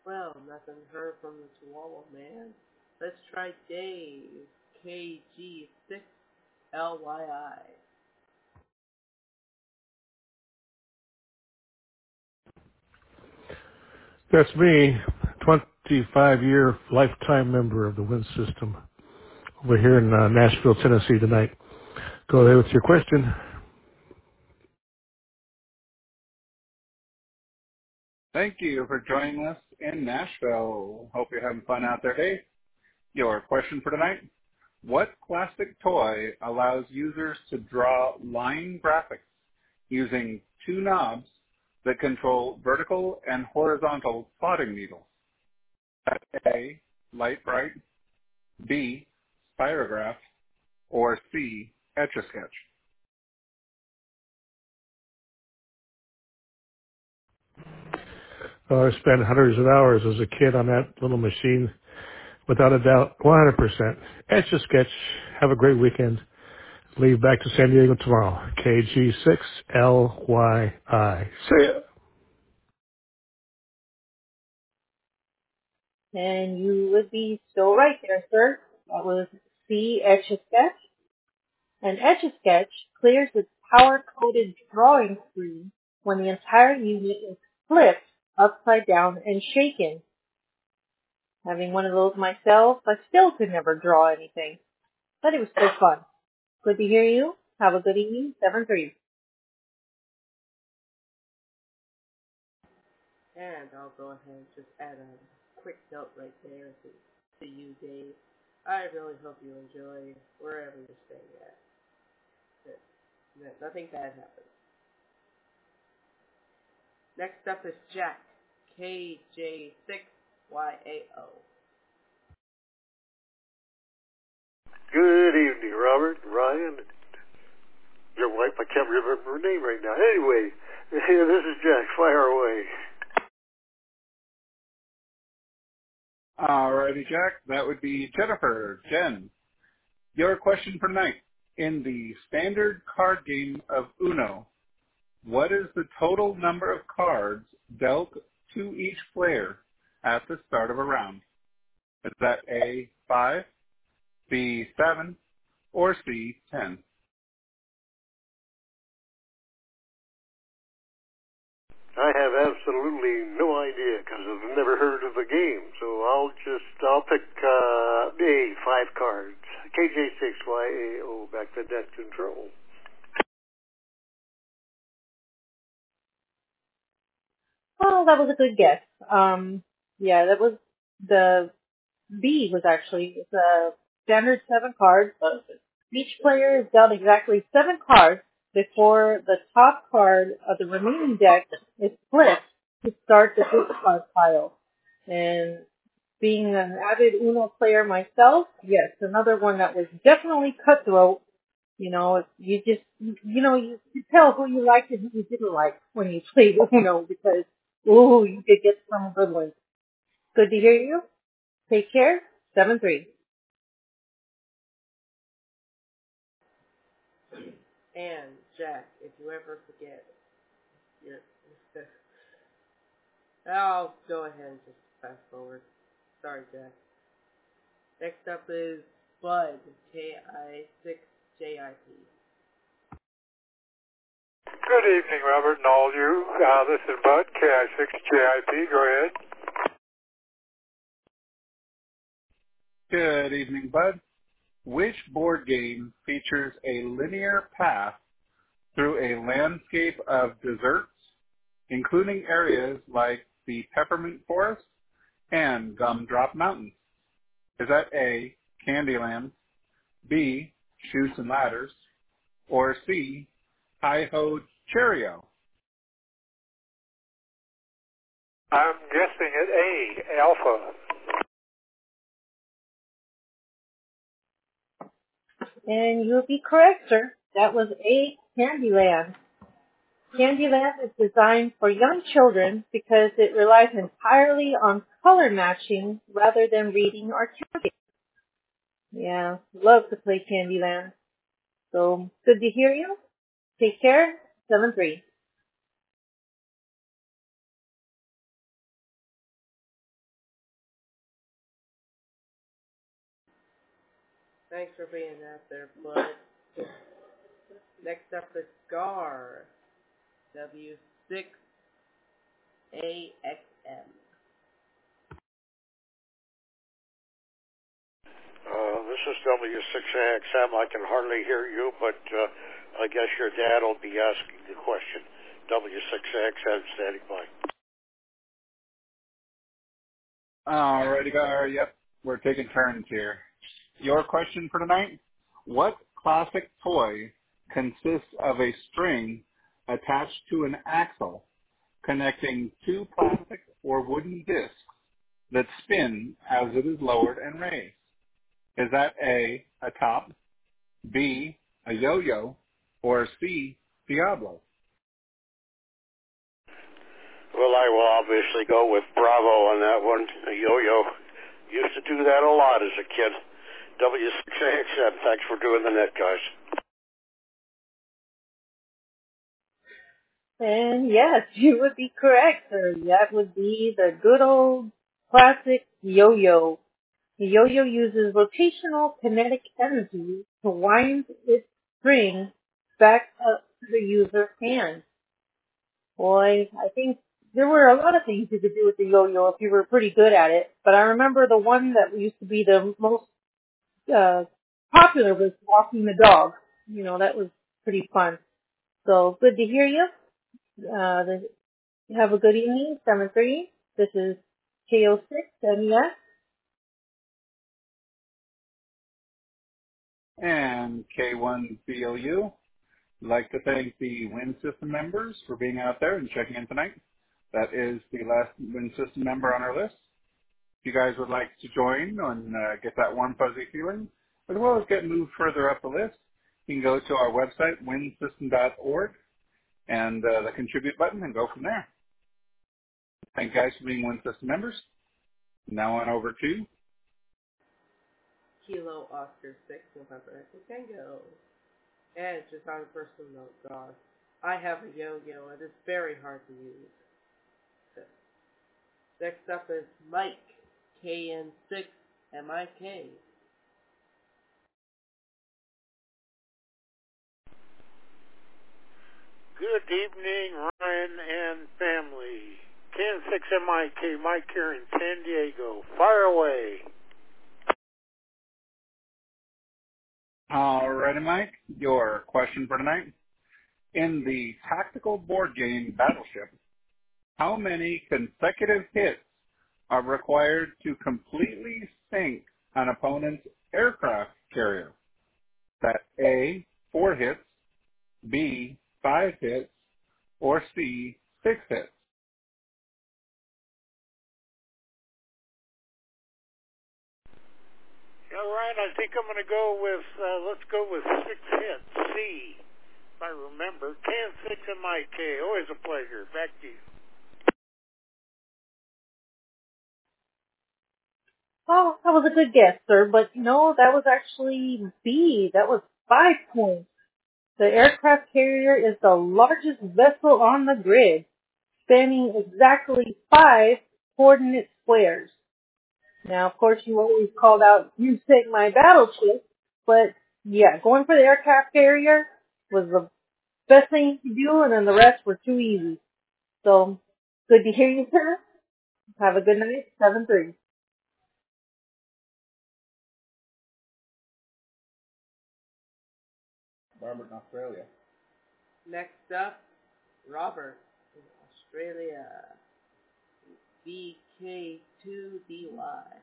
Well, nothing heard from the Chihuahua man. Let's try Dave. KG6LYI. That's me, 25-year lifetime member of the Wind System. Over here in Nashville, Tennessee tonight. Go ahead with your question. Thank you for joining us in Nashville. Hope you're having fun out there. Hey, your question for tonight. What plastic toy allows users to draw line graphics using two knobs that control vertical and horizontal plotting needles? A, Light Bright, B, Spirograph, or C, Etch-a-Sketch? I spent hundreds of hours as a kid on that little machine. Without a doubt, 100%. Etch a sketch. Have a great weekend. Leave back to San Diego tomorrow. KG6LYI. See ya. And you would be so right there, sir. That was C, Etch-a-Sketch. An Etch-a-Sketch clears its power-coded drawing screen when the entire unit is flipped upside down and shaken. Having one of those myself, I still could never draw anything. But it was still fun. Good to hear you. Have a good evening. 7-3. And I'll go ahead and just add a quick note right there to you, Dave. I really hope you enjoy wherever you're staying at. Nothing bad happens. Next up is Jack. KJ6YAO. Good evening, Robert, Ryan, your wife. I can't remember her name right now. Anyway, this is Jack. Fire away. Alrighty, Jack. That would be Jennifer. Jen, your question for tonight. In the standard card game of Uno, what is the total number of cards dealt to each player at the start of a round? Is that A, 5, B, 7, or C, 10? I have absolutely no idea because I've never heard of the game. So I'll pick A, 5 cards. KJ6YAO, back to net control. Well, that was a good guess. Yeah, that was the B was actually the standard 7 cards, but each player is dealt exactly 7 cards before the top card of the remaining deck is flipped to start the discard pile. And being an avid Uno player myself, yes, another one that was definitely cutthroat. You know, you just, you could tell who you liked and who you didn't like when you played Uno because, ooh, you could get some good ones. Good to hear you. Take care. 7-3. And Jack, if you ever forget, you're, I'll go ahead and just fast forward. Sorry, Jack. Next up is Bud, KI6JIP. Good evening, Robert and all of you. This is Bud, KI6JIP. Go ahead. Good evening, Bud. Which board game features a linear path through a landscape of deserts, including areas like the Peppermint Forest and Gumdrop Mountains? Is that A, Candyland, B, Chutes and Ladders, or C, Hi-Ho Cheerio? I'm guessing at A, Alpha. And you'll be correct, sir. That was A, Candyland. Candyland is designed for young children because it relies entirely on color matching rather than reading or counting. Yeah, love to play Candyland. So, good to hear you. Take care. 7-3. Thanks for being out there, bud. Next up is Gar. W6AXM. This is W6AXM. I can hardly hear you, but I guess your dad will be asking the question. W6AXM standing by. Alrighty, Gar. Yep, we're taking turns here. Your question for tonight: what classic toy consists of a string attached to an axle connecting two plastic or wooden discs that spin as it is lowered and raised? Is that A, a top, B, a yo-yo, or C, Diablo? Well, I will obviously go with Bravo on that one. A yo-yo. Used to do that a lot as a kid. W6AXM, thanks for doing the net, guys. And yes, you would be correct, sir. That would be the good old classic yo-yo. The yo-yo uses rotational kinetic energy to wind its string back up to the user's hand. Boy, I think there were a lot of things you could do with the yo-yo if you were pretty good at it. But I remember the one that used to be the most popular was walking the dog. You know, that was pretty fun. So good to hear you. Have a good evening, 7-3. This is KO6MES. And K1BLU. I'd like to thank the Wind System members for being out there and checking in tonight. That is the last Wind System member on our list. If you guys would like to join and get that warm, fuzzy feeling, as well as get moved further up the list, you can go to our website, windsystem.org, and the contribute button and go from there. Thank you guys for being Wind System members. Now on over to Kilo Oscar 6 November Tango. And just on a personal note, God, I have a yo-yo and it's very hard to use. Next up is Mike, KN6MIK. Good evening, Ryan and family. KN6MIK, Mike here in San Diego. Fire away. Alrighty, Mike, your question for tonight. In the tactical board game Battleship, how many consecutive hits are required to completely sink an opponent's aircraft carrier? That A, 4 hits, B, 5 hits, or C, 6 hits? All right, I think I'm going to go with, let's go with 6 hits, C, if I remember. KN6MIK, always a pleasure. Back to you. Oh, that was a good guess, sir, but no, that was actually B. That was 5 points. The aircraft carrier is the largest vessel on the grid, spanning exactly 5 coordinate squares. Now, of course, you always called out, you take my battleship, but yeah, going for the aircraft carrier was the best thing to do, and then the rest were too easy. So, good to hear you, sir. Have a good night, 7-3. Robert in Australia. Next up, Robert in Australia. BK2DY.